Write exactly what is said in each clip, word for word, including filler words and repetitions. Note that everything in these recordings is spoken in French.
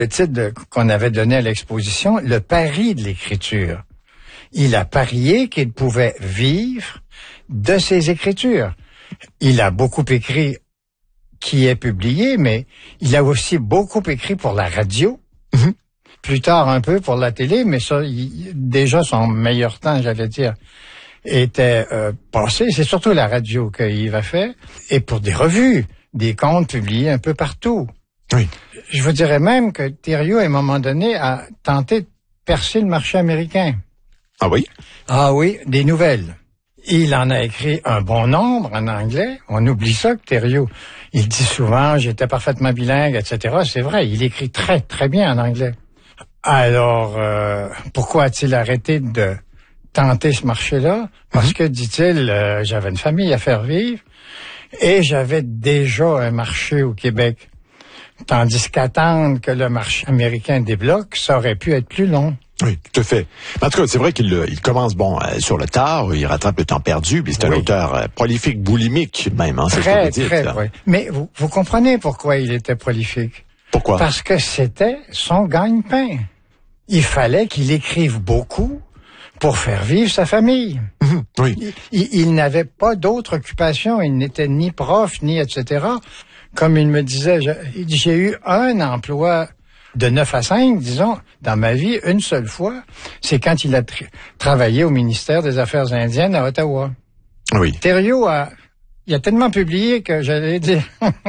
Le titre de, qu'on avait donné à l'exposition, le pari de l'écriture. Il a parié qu'il pouvait vivre de ses écritures. Il a beaucoup écrit qui est publié, mais il a aussi beaucoup écrit pour la radio. Mm-hmm. Plus tard un peu pour la télé, mais ça, il, déjà son meilleur temps, j'allais dire, était euh, passé. C'est surtout la radio qu'il va faire. Et pour des revues, des contes publiés un peu partout. Oui. Je vous dirais même que Thériault, à un moment donné, a tenté de percer le marché américain. Ah oui? Ah oui, des nouvelles. Il en a écrit un bon nombre en anglais. On oublie ça que Thériault, il dit souvent, j'étais parfaitement bilingue, et cetera. C'est vrai, il écrit très, très bien en anglais. Alors, euh, pourquoi a-t-il arrêté de tenter ce marché-là? Parce mm-hmm. que, dit-il, euh, j'avais une famille à faire vivre et j'avais déjà un marché au Québec. Tandis qu'attendre que le marché américain débloque, ça aurait pu être plus long. Oui, tout à fait. En tout cas, c'est vrai qu'il il commence bon euh, sur le tard, il rattrape le temps perdu, puis c'est oui. un auteur euh, prolifique, boulimique même, hein, c'est très, ce que vous très, dites. Oui. Mais vous, vous comprenez pourquoi il était prolifique? Pourquoi? Parce que c'était son gagne-pain. Il fallait qu'il écrive beaucoup pour faire vivre sa famille. Mmh, oui. Il, il, il n'avait pas d'autre occupation, il n'était ni prof, ni et cetera. Comme il me disait, j'ai eu un emploi de neuf à cinq, disons, dans ma vie, une seule fois. C'est quand il a tra- travaillé au ministère des Affaires indiennes à Ottawa. Oui. Thériault a, il a tellement publié que j'allais dire,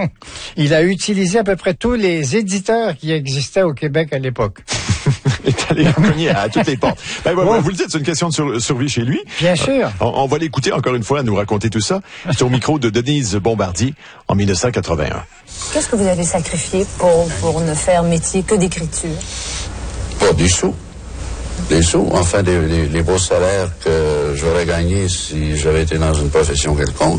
il a utilisé à peu près tous les éditeurs qui existaient au Québec à l'époque. Il est allé cogner à toutes les portes. Ben, ben, ouais. Vous le dites, c'est une question de sur, survie chez lui. Bien sûr. On, on va l'écouter encore une fois à nous raconter tout ça. C'est au micro de Denise Bombardier en dix-neuf cent quatre-vingt-un. Qu'est-ce que vous avez sacrifié pour, pour ne faire métier que d'écriture? Pas des sous. Des sous, enfin, des, des, les beaux salaires que j'aurais gagnés si j'avais été dans une profession quelconque.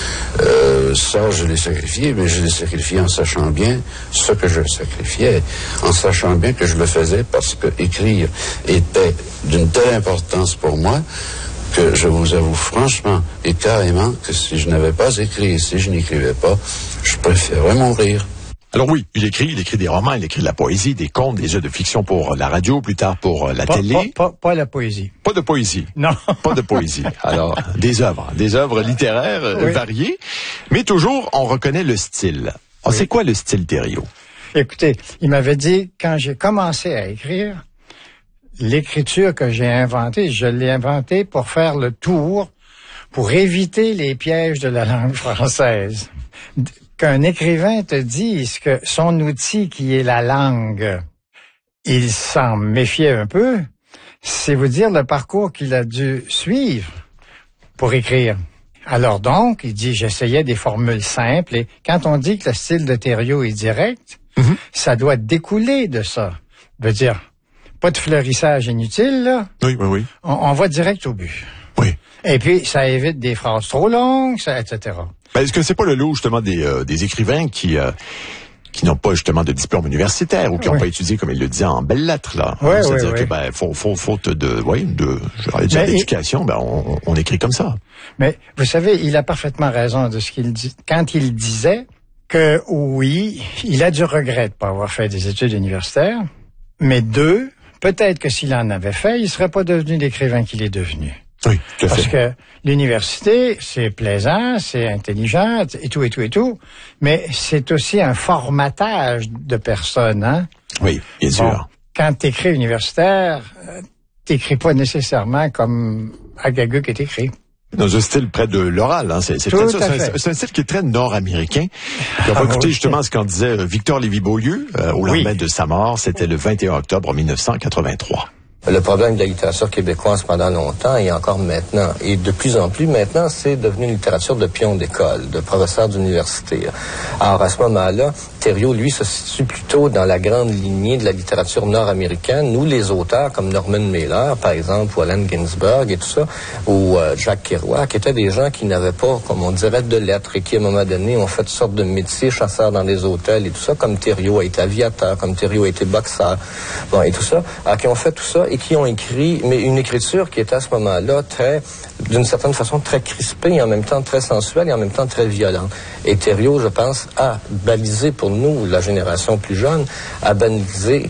Euh, ça, je l'ai sacrifié, mais je l'ai sacrifié en sachant bien ce que je sacrifiais, en sachant bien que je le faisais parce que écrire était d'une telle importance pour moi que je vous avoue franchement et carrément que si je n'avais pas écrit, si je n'écrivais pas, je préférerais mourir. Alors oui, il écrit, il écrit des romans, il écrit de la poésie, des contes, des œuvres de fiction pour la radio, plus tard pour la pas, télé. Pas, pas, pas la poésie. Pas de poésie. Non. Pas de poésie. Alors, des œuvres, des œuvres littéraires oui. variées, mais toujours, on reconnaît le style. Alors, oui. C'est quoi le style Thériault? Écoutez, il m'avait dit, quand j'ai commencé à écrire, l'écriture que j'ai inventée, je l'ai inventée pour faire le tour, pour éviter les pièges de la langue française. Qu'un écrivain te dise que son outil qui est la langue, il s'en méfiait un peu, c'est vous dire le parcours qu'il a dû suivre pour écrire. Alors donc, il dit, j'essayais des formules simples, et quand on dit que le style de Thériault est direct, mm-hmm. ça doit découler de ça. Veut dire, pas de fleurissage inutile, là. Oui, oui, oui. On, on va direct au but. Oui. Et puis, ça évite des phrases trop longues, ça, et cetera. Ben, est-ce que c'est pas le lot, justement, des, euh, des écrivains qui... Euh, qui n'ont pas justement de diplôme universitaire ou qui n'ont oui. pas étudié, comme il le dit, en belles lettres, là. Oui, C'est-à-dire oui, que, oui. ben, faut, faut, faute de, oui, de, je vais dire, d'éducation, il... ben, on, on écrit comme ça. Mais, vous savez, il a parfaitement raison de ce qu'il dit. Quand il disait que, oui, il a du regret de pas avoir fait des études universitaires, mais deux, peut-être que s'il en avait fait, il serait pas devenu l'écrivain qu'il est devenu. Oui, tout à fait. Parce que l'université, c'est plaisant, c'est intelligent, et tout, et tout, et tout, mais c'est aussi un formatage de personnes, hein? Oui, bien bon, sûr. Quand t'écris universitaire, t'écris pas nécessairement comme Agaguc est écrit. Dans un style près de l'oral, hein. C'est, c'est, Tout ça, à c'est, fait. un, c'est un style qui est très nord-américain. Puis on va ah, écouter oui. justement ce qu'en disait Victor Lévy-Beaulieu euh, au lendemain oui. de sa mort. C'était le vingt et un octobre mille neuf cent quatre-vingt-trois. Le problème de la littérature québécoise pendant longtemps et encore maintenant, et de plus en plus maintenant, c'est devenu une littérature de pion d'école, de professeur d'université. Alors à ce moment-là, Thériault, lui, se situe plutôt dans la grande lignée de la littérature nord-américaine. Nous, les auteurs comme Norman Mailer, par exemple, ou Allen Ginsberg et tout ça, ou euh, Jack Kerouac, étaient des gens qui n'avaient pas, comme on dirait, de lettres et qui, à un moment donné, ont fait toutes sortes de métiers, chasseurs dans les hôtels et tout ça, comme Thériault a été aviateur, comme Thériault a été boxeur, bon, et tout ça, alors qui ont fait tout ça et qui ont écrit, mais une écriture qui était à ce moment-là très, d'une certaine façon, très crispée, et en même temps très sensuelle, et en même temps très violente. Et Thériault, je pense, a balisé pour nous, la génération plus jeune, a balisé